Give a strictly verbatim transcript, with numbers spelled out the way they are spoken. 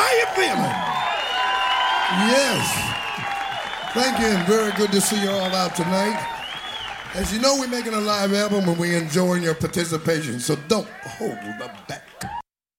How you feeling? Yes. Thank you, and very good to see you all out tonight. As you know, we're making a live album and we're enjoying your participation, so don't hold back.